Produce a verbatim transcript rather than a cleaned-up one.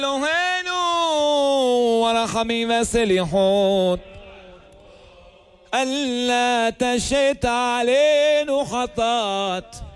لهينو ورا خميمة سليحوت ألا تشيت علينا خطات